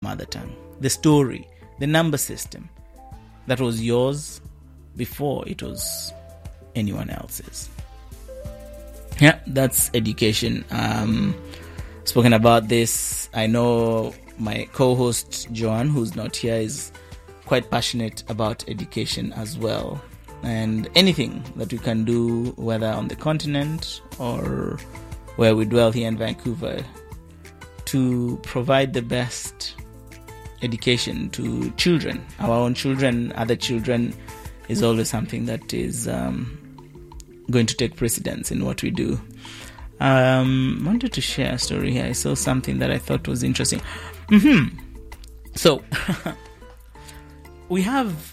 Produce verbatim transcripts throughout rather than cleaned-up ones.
mother tongue. The story, the number system that was yours before it was anyone else's. Yeah, that's education. Um, spoken about this, I know my co-host Joanne, who's not here, is quite passionate about education as well. And anything that we can do, whether on the continent or where we dwell here in Vancouver, to provide the best education to children, our own children, other children, is always something that is um, going to take precedence in what we do. Um, I wanted to share a story here. I saw something that I thought was interesting. Mm-hmm. So, we have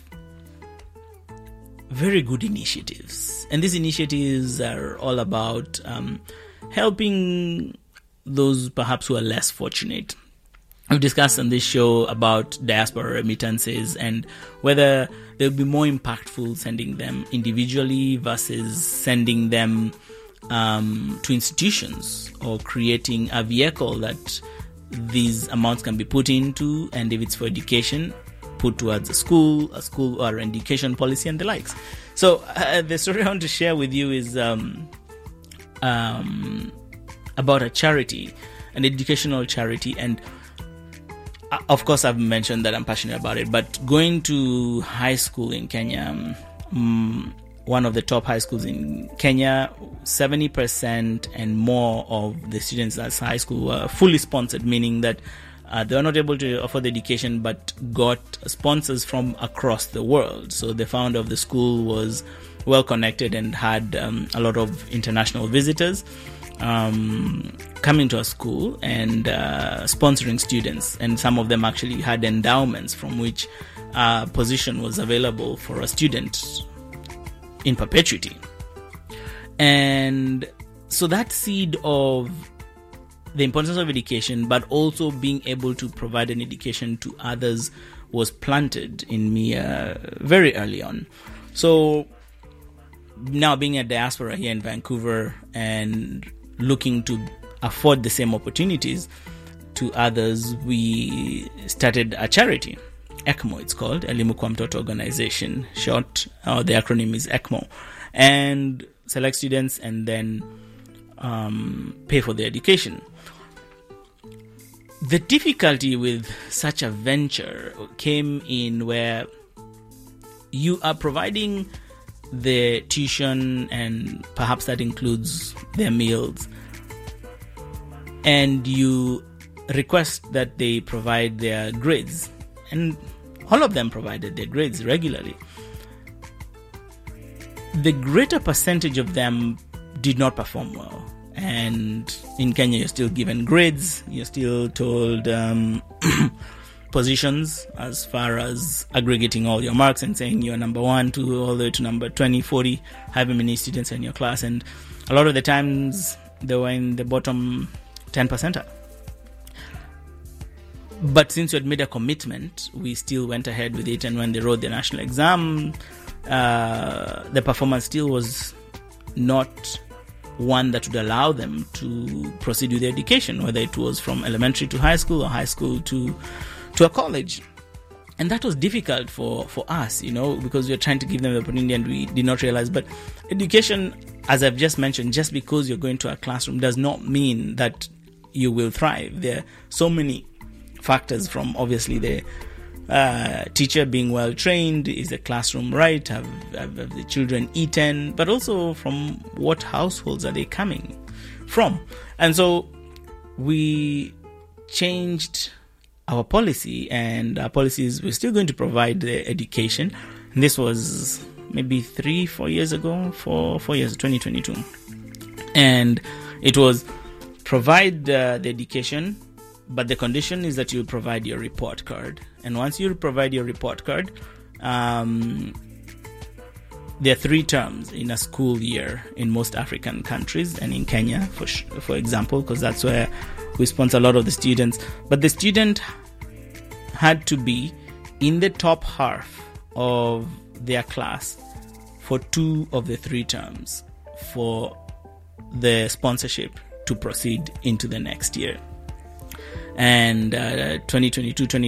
very good initiatives, and these initiatives are all about um, helping those perhaps who are less fortunate. We've discussed on this show about diaspora remittances and whether they'll be more impactful sending them individually versus sending them um, to institutions, or creating a vehicle that these amounts can be put into, and if it's for education, put towards a school, a school or an education policy and the likes. So uh, the story I want to share with you is um, um, about a charity, an educational charity. And uh, of course, I've mentioned that I'm passionate about it, but going to high school in Kenya, um, one of the top high schools in Kenya, seventy percent and more of the students at high school were fully sponsored, meaning that Uh, they were not able to afford the education, but got sponsors from across the world. So the founder of the school was well connected and had um, a lot of international visitors um, coming to our school and uh, sponsoring students. And some of them actually had endowments from which a position was available for a student in perpetuity. And so that seed of the importance of education, but also being able to provide an education to others, was planted in me uh, very early on. So now, being a diaspora here in Vancouver and looking to afford the same opportunities to others, we started a charity. ECMO, it's called, Elimu kwa Mtoto Organization. Short, uh, the acronym is ECMO. And select students and then um, pay for their education. The difficulty with such a venture came in where you are providing the tuition, and perhaps that includes their meals, and you request that they provide their grades, and all of them provided their grades regularly. The greater percentage of them did not perform well. And in Kenya, you're still given grades. You're still told um, positions as far as aggregating all your marks and saying you're number one to all the way to number twenty, forty, however many students in your class. And a lot of the times they were in the bottom ten percentile. But since we had made a commitment, we still went ahead with it. And when they wrote the national exam, uh, the performance still was not one that would allow them to proceed with their education, whether it was from elementary to high school or high school to to a college. And that was difficult for, for us, you know, because we were trying to give them the opportunity and we did not realize. But education, as I've just mentioned, just because you're going to a classroom does not mean that you will thrive. There are so many factors, from obviously the Uh, teacher being well trained, is the classroom right, have, have, have the children eaten, but also from what households are they coming from. And so we changed our policy, and our policies, we're still going to provide the education. And this was maybe three, four years ago, four, four years, twenty twenty-two. And it was provide uh, the education, but the condition is that you provide your report card. And once you provide your report card, um, there are three terms in a school year in most African countries, and in Kenya, for for example, because that's where we sponsor a lot of the students. But the student had to be in the top half of their class for two of the three terms for the sponsorship to proceed into the next year. And uh, twenty twenty-two, twenty